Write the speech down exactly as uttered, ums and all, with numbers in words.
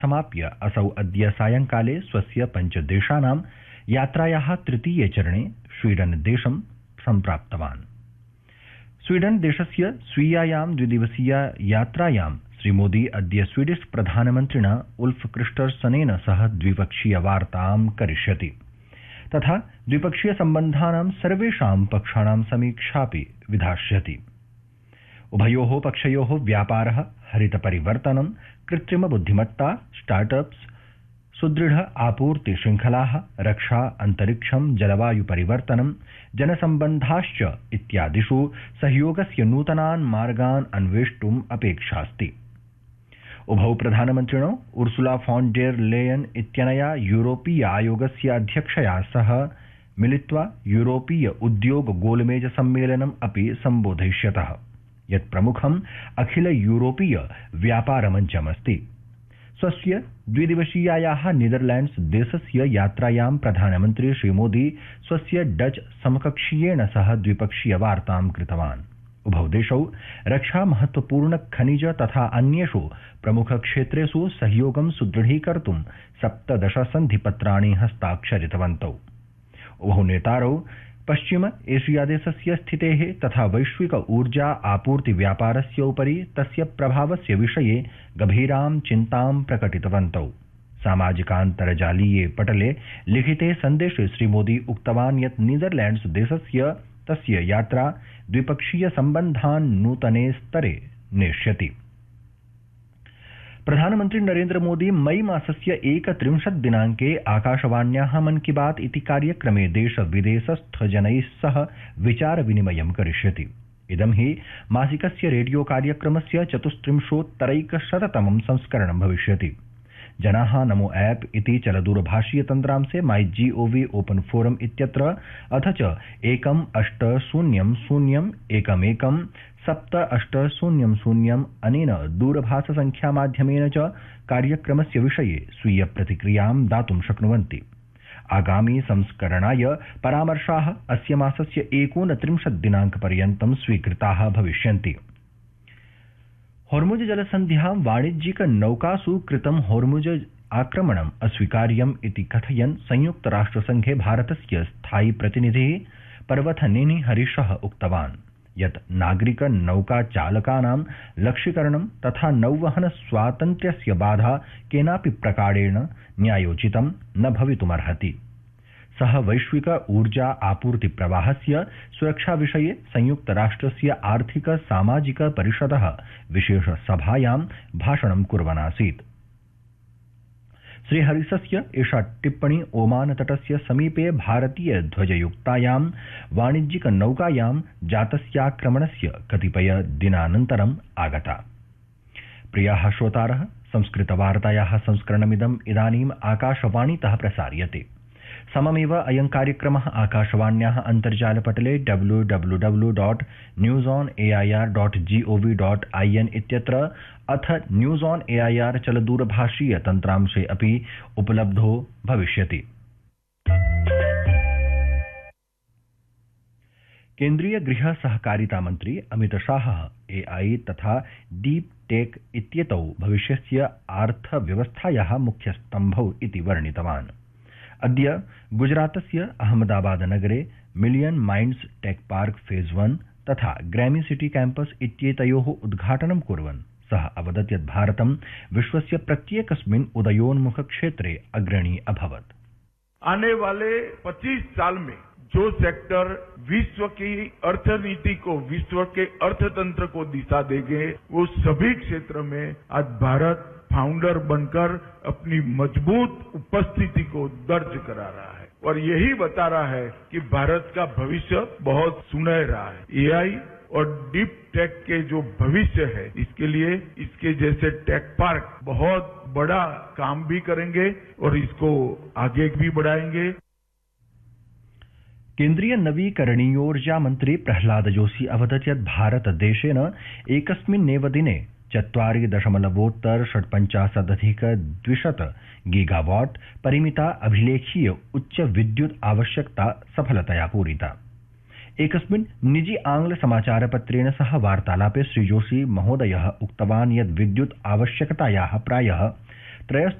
समाप्य असौ अद्य सायंकाले स्वस्य पञ्चदेशानां यात्रायाः तृतीये चरणे स्वीडन देशं सम्प्राप्तवान्। स्वीडन देशस्य स्वीयायां द्विदिवसीय यात्रायां श्रीमोदी अद्य स्वीडिश प्रधानमन्त्रिणा उल्फ क्रिस्टर्सनेन सह द्विपक्षीय वार्तां करिष्यति तथा द्विपक्षीय सम्बन्धानां सर्वेषां पक्षाणां समीक्षापि विधास्यति। उभयोः पक्षयोः व्यापारः, हरित परिवर्तनं, कृत्रिम बुद्धिमत्ता, स्टार्टअप्स, सुदृढ़ आपूर्ति श्रृंखलाः, रक्षा, अंतरिक्षं, जलवायु परिवर्तनं, जनसम्बन्धाश्च इत्यादिषु सहयोगस्य नूतनान् मार्गान् अन्वेष्टुम् अपेक्षास्ति। उभौ प्रधानमन्त्रिणौ उर्सुला फॉन डेर लेयन इत्यनया यूरोपीय आयोगस्य अध्यक्षया सह मिलित्वा यूरोपीय उद्योग गोलमेज सम्मेलनम् अपि सम्बोधयिष्यतः, यत् प्रमुखम् अखिल यूरोपीय व्यापार मञ्चमस्ति। स्वस्य द्विदिवसीयायाः नीदरलैंड्स देशस्य यात्रायां प्रधानमन्त्री श्रीमोदी स्वस्य डच समकक्षीयेण सह द्विपक्षीय वार्तां कृतवान्। उभौ देशौ रक्षा, महत्वपूर्ण खनिज तथा अन्येषु प्रमुख क्षेत्रेषु सहयोगं सुदृढीकर्तुं सप्तदश सन्धिपत्राणि हस्ताक्षरितवन्तौ। उभौ नेतारौ पश्चिम एशिया देशस्य स्थितेः तथा वैश्विक ऊर्जा आपूर्ति व्यापारस्य उपरि तस्य प्रभावस्य विषये गभीरां चिन्तां प्रकटितवन्तौ। सामाजिकान्तर्जालीये पटले लिखिते सन्देशे श्रीमोदी उक्तवान् यत् नीदरलैंड्स देशस्य तस्य यात्रा द्विपक्षीय सम्बन्धान् नूतने स्तरे नेष्यति। प्रधानमन्त्री नरेन्द्र मोदी मई मासस्य एकत्रिंशत् दिनाङ्के आकाशवाण्याः मन की बात इति कार्यक्रमे देश विदेशस्थ जनैः सह विचार विनिमयं करिष्यति। इदं हि मासिकस्य रेडियो कार्यक्रमस्य चतुस्त्रिंशोत्तरैकशततमं संस्करणं भविष्यति। जनाः नमो ऐप इति चलदूरभाषीय तन्त्रांशे माई जीओवी ओपन फोरम इत्यत्र अथ च एकम् अष्ट शून्यं शून्यम् एकमेकं सप्त अष्ट शून्यं शून्यम् अनेन दूरभाष संख्या माध्यमेन च कार्यक्रमस्य विषये स्वीय प्रतिक्रियां दातुं शक्नुवन्ति। आगामी संस्करणाय परामर्शाः अस्य मासस्य एकोनत्रिंशत् दिनाङ्कपर्यन्तं स्वीकृताः भविष्यन्ति। होर्मुज जलसन्ध्यां वाणिज्यिक नौकासु कृतं होर्मुज आक्रमणम् अस्वीकार्यम् इति कथयन् संयुक्तराष्ट्रसंघे भारतस्य स्थायी प्रतिनिधिः पर्वतनेनी हरीशः उक्तवान् यत् नागरिक नौका चालकानां लक्ष्यीकरणं तथा नौवहन स्वातन्त्र्यस्य बाधा केनापि प्रकारेण न्यायोचितं न भवितुमर्हति। सः वैश्विक ऊर्जा आपूर्ति प्रवाहस्य सुरक्षा विषये संयुक्तराष्ट्रस्य आर्थिक सामाजिक परिषदः विशेष सभायां भाषणं कुर्वन् आसीत्। श्रीहरिसस्य एषा टिप्पणी ओमान तटस्य समीपे भारतीय ध्वजयुक्तायां वाणिज्यिक नौकायां जातस्याक्रमणस्य कतिपय दिनानन्तरम् आगता। प्रियाः श्रोतारः, संस्कृतवार्तायाः संस्करणमिदम् इदानीम् आकाशवाणीतः प्रसार्यते। सममेव अयं कार्यक्रमः आकाशवाण्याः अन्तर्जालपटले W W W dot news on AIR dot gov dot IN इत्यत्र अथ न्यूज ऑन एआईआर चलदूरभाषीय तन्त्रांशे अपि उपलब्धो भविष्यति। केन्द्रीय गृह सहकारिता मंत्री अमित शाहः एआई तथा डीप टेक इत्येतौ भविष्यस्य अर्थव्यवस्थायाः मुख्यस्तम्भौ इति वर्णितवान्। अद्य गुजरातस्य अहमदाबाद नगरे million minds tech park phase वन तथा ग्रैमी सिटी कैंपस इत्येतयोः उद्घाटनं कुर्वन् सः अवदत् यत् भारतं विश्वस्य प्रत्येकस्मिन् उदयोन्मुख क्षेत्रे अग्रणी अभवत्। आने वाले पच्चीस साल में जो सेक्टर विश्व की अर्थनीति को, विश्व के अर्थतंत्र को दिशा देंगे, वो सभी क्षेत्र में आज भारत फाउंडर बनकर अपनी मजबूत उपस्थिति को दर्ज करा रहा है और यही बता रहा है कि भारत का भविष्य बहुत सुनहरा है। एआई और डीप टेक के जो भविष्य है, इसके लिए इसके जैसे टेक पार्क बहुत बड़ा काम भी करेंगे और इसको आगे भी बढ़ाएंगे। केन्द्रीय नवीकरणीयोर्जा मंत्री प्रह्लाद जोशी अवदत् यत् भारत देशेन एकस्मिन्नेव दिने चत्वारि दशमलवोत्तर षट्पञ्चाशदधिक द्विशत गीगावाट परिमिता अभिलेखीय उच्च विद्युत आवश्यकता सफलतया पूरिता। एकस्मिन् निजी आंग्ल समाचारपत्रेण सह वार्तालापे श्रीजोशी महोदयः उक्तवान् यत् विद्युत आवश्यकतायाः प्रायः त्रयस्